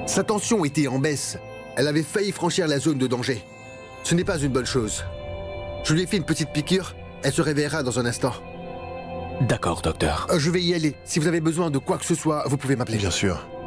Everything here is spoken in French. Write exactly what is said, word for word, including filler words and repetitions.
Sa tension était en baisse. Elle avait failli franchir la zone de danger. Ce n'est pas une bonne chose. Je lui ai fait une petite piqûre. Elle se réveillera dans un instant. D'accord, docteur. Euh, Je vais y aller. Si vous avez besoin de quoi que ce soit, vous pouvez m'appeler. Bien sûr.